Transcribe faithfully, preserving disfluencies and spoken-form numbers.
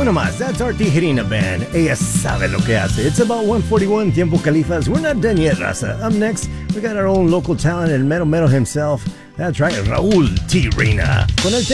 nomás, that's our Tijerina band. Ella sabe lo que hace. It's about one forty-one, Tiempo Califas. We're not done yet, Raza. Up next, we got our own local talent, El Mero Mero himself. That's right, Raul Tijerina. Con el